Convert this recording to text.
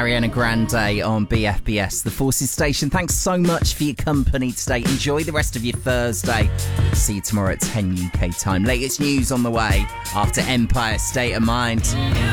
Ariana Grande on BFBS, the Forces Station. Thanks so much for your company today. Enjoy the rest of your Thursday. See you tomorrow at 10 UK time. Latest news on the way after Empire State of Mind.